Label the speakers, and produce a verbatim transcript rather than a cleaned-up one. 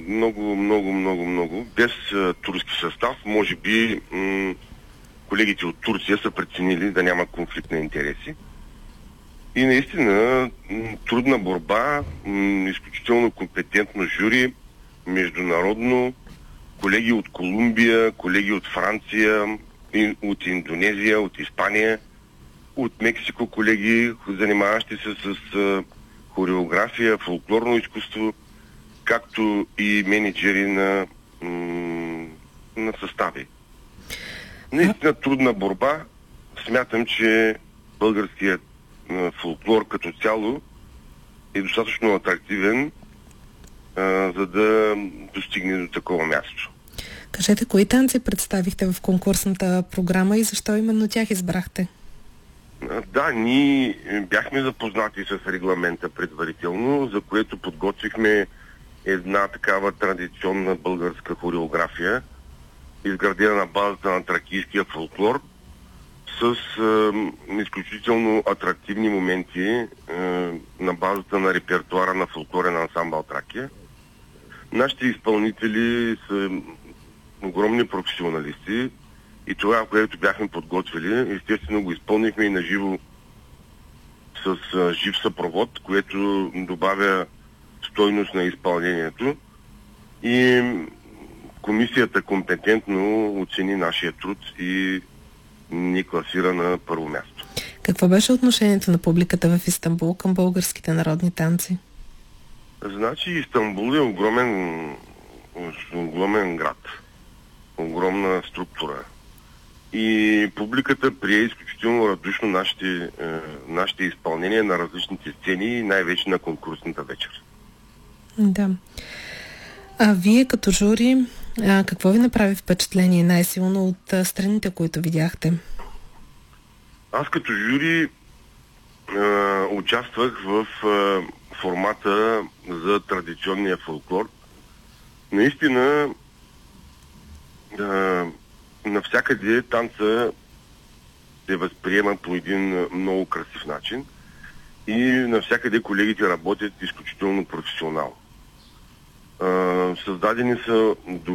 Speaker 1: много, много, много, много. Без а, турски състав, може би м- колегите от Турция са преценили да няма конфликт на интереси. И наистина м- трудна борба, м- изключително компетентно жури, международно, колеги от Колумбия, колеги от Франция, и, от Индонезия, от Испания, от Мексико колеги, занимаващи се с а, хореография, фолклорно изкуство, както и менеджери на, м- на състави. Наистина трудна борба. Смятам, че българският а, фолклор като цяло е достатъчно атрактивен, а, за да достигне до такова място.
Speaker 2: Кажете, кои танци представихте в конкурсната програма и защо именно тях избрахте?
Speaker 1: Да, ние бяхме запознати с регламента предварително, за което подготвихме една такава традиционна българска хореография, изградена на базата на тракийския фолклор, с е, изключително атрактивни моменти е, на базата на репертуара на фолклорен ансамбъл Тракия. Нашите изпълнители са огромни професионалисти и това, което бяхме подготвили, естествено го изпълнихме и на живо с а, жив съпровод, което добавя стойност на изпълнението. И комисията компетентно оцени нашия труд и ни класира на първо място.
Speaker 2: Какво беше отношението на публиката в Истанбул към българските народни танци?
Speaker 1: Значи Истанбул е огромен, огромен град, огромна структура. И публиката прие изключително радушно нашите, е, нашите изпълнения на различните сцени и най-вече на конкурсната вечер.
Speaker 2: Да. А вие като жури, а, какво ви направи впечатление най-силно от а, страните, които видяхте?
Speaker 1: Аз като жури е, участвах в е, формата за традиционния фолклор. Наистина е, навсякъде танца се възприема по един много красив начин и навсякъде колегите работят изключително професионално. Създадени са